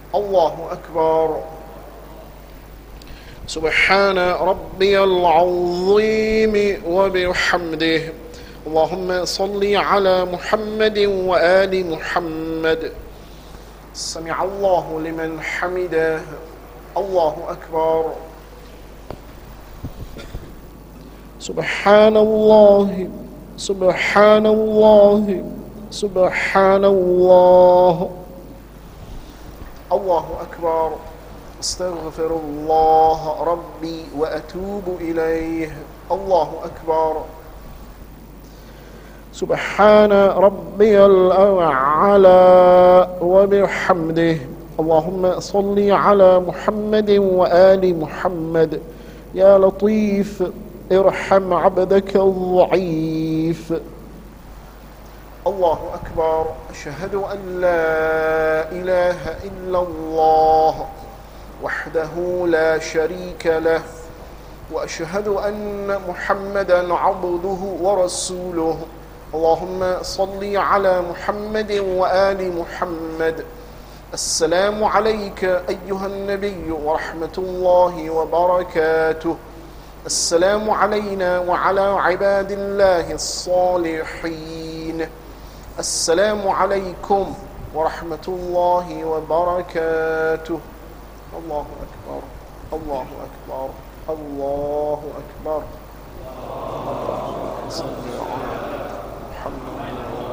الله أكبر. سبحان ربي العظيم وبحمده. اللهم صل على محمد وآل محمد. سمع الله لمن حمده. الله أكبر. سبحان الله سبحان الله سبحان الله. الله أكبر. استغفر الله ربي وأتوب إليه. الله أكبر. سبحان ربي الأعلى وبحمده. اللهم صل على محمد وآل محمد. يا لطيف ارحم عبدك الضعيف. الله أكبر. أشهد أن لا إله إلا الله وحده لا شريك له، وأشهد أن محمدا عبده ورسوله. اللهم صل على محمد وآل محمد. السلام عليك أيها النبي ورحمة الله وبركاته. السلام علينا وعلى عباد الله الصالحين. السلام عليكم ورحمة الله وبركاته. الله أكبر. الله أكبر. الله أكبر. اللهم صل على محمد.